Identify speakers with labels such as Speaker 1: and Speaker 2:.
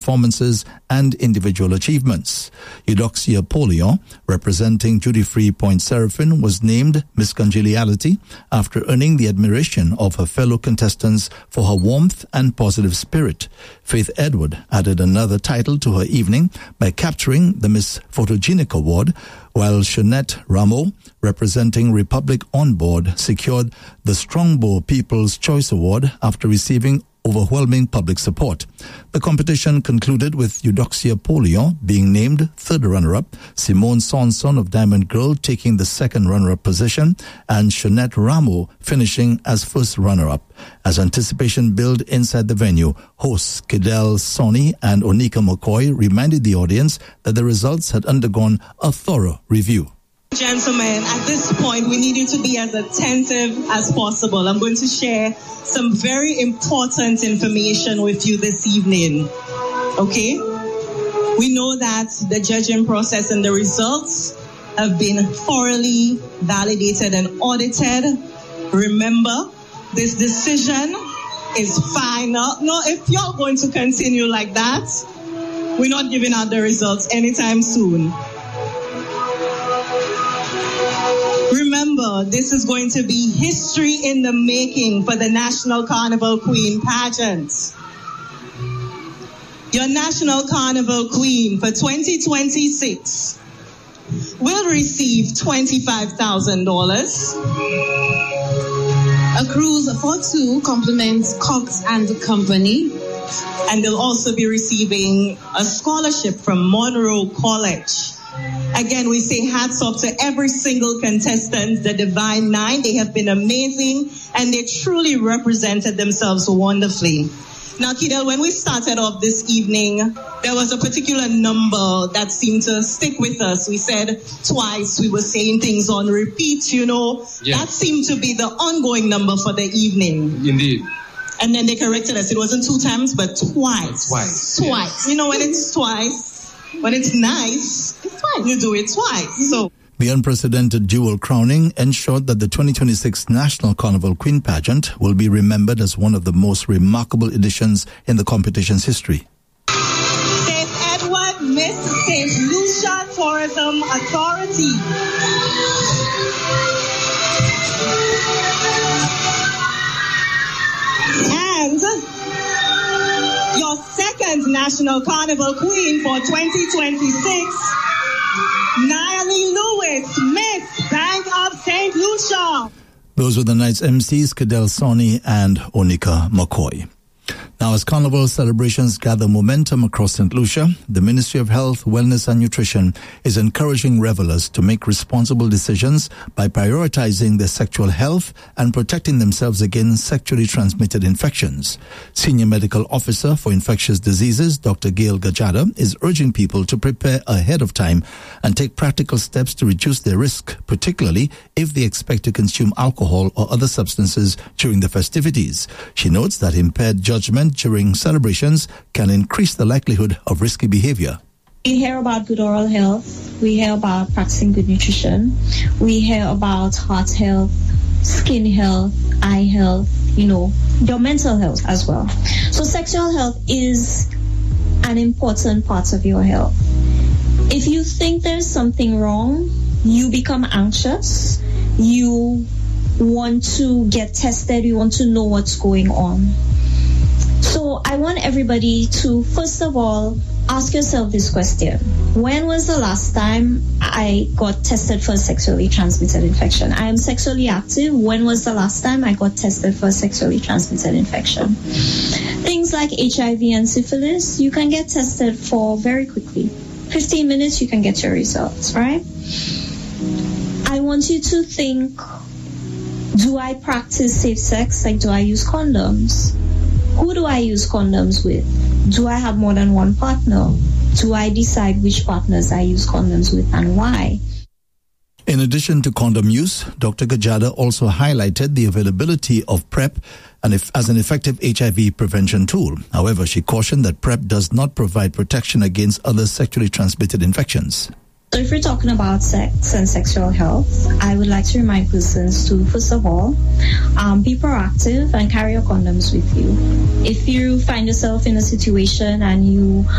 Speaker 1: performances and individual achievements. Eudoxia Polion, representing Judy Free Point Seraphim, was named Miss Congeniality after earning the admiration of her fellow contestants for her warmth and positive spirit. Faith Edward added another title to her evening by capturing the Miss Photogenic Award, while Shonette Rameau, representing Republic On Board, secured the Strongbow People's Choice Award after receiving overwhelming public support. The competition concluded with Eudoxia Polion being named third runner-up, Simone Sonson of Diamond Girl taking the second runner-up position, and Shonette Rameau finishing as first runner-up. As anticipation built inside the venue, hosts Kidel Sonny and Onika McCoy reminded the audience that the results had undergone a thorough review.
Speaker 2: Gentlemen, at this point, we need you to be as attentive as possible. I'm going to share some very important information with you this evening. Okay? We know that the judging process and the results have been thoroughly validated and audited. Remember, this decision is final. No, if you're going to continue like that, we're not giving out the results anytime soon. Remember, this is going to be history in the making for the National Carnival Queen pageant. Your National Carnival Queen for 2026 will receive $25,000.
Speaker 3: A cruise for two compliments Cox and Company.
Speaker 2: And they'll also be receiving a scholarship from Monroe College. Again, we say hats off to every single contestant, the Divine Nine. They have been amazing, and they truly represented themselves wonderfully. Now, Kidel, when we started off this evening, there was a particular number that seemed to stick with us. We said twice, we were saying things on repeat, you know. Yes. That seemed to be the ongoing number for the evening.
Speaker 4: Indeed.
Speaker 2: And then they corrected us. It wasn't 2 times, but twice.
Speaker 4: Twice.
Speaker 2: Yes. You know, when it's twice, when it's nice, it's twice. You do it twice. So
Speaker 1: the unprecedented jewel crowning ensured that the 2026 National Carnival Queen pageant will be remembered as one of the most remarkable editions in the competition's history.
Speaker 2: St. Edward Miss St. Lucia Tourism Authority. And your second National Carnival Queen for 2026, Nayeli Lewis, Miss Bank of St. Lucia.
Speaker 1: Those were the night's MCs, Kidel Sonny and Onika McCoy. Now, as Carnival celebrations gather momentum across St. Lucia, the Ministry of Health, Wellness and Nutrition is encouraging revelers to make responsible decisions by prioritizing their sexual health and protecting themselves against sexually transmitted infections. Senior Medical Officer for Infectious Diseases, Dr. Gail Gajada, is urging people to prepare ahead of time and take practical steps to reduce their risk, particularly if they expect to consume alcohol or other substances during the festivities. She notes that impaired judgment during celebrations can increase the likelihood of risky behavior.
Speaker 5: We hear about good oral health. We hear about practicing good nutrition. We hear about heart health, skin health, eye health, your mental health as well. So sexual health is an important part of your health. If you think there's something wrong, you become anxious, you want to get tested, you want to know what's going on. So I want everybody to, first of all, ask yourself this question. When was the last time I got tested for a sexually transmitted infection? I am sexually active. When was the last time I got tested for a sexually transmitted infection? Things like HIV and syphilis, you can get tested for very quickly. 15 minutes, you can get your results, right? I want you to think, do I practice safe sex? Like, do I use condoms? Who do I use condoms with? Do I have more than one partner? Do I decide which partners I use condoms with and why?
Speaker 1: In addition to condom use, Dr. Gajada also highlighted the availability of PrEP as an effective HIV prevention tool. However, she cautioned that PrEP does not provide protection against other sexually transmitted infections.
Speaker 5: So if we're talking about sex and sexual health, I would like to remind persons to, first of all, be proactive and carry your condoms with you. If you find yourself in a situation and you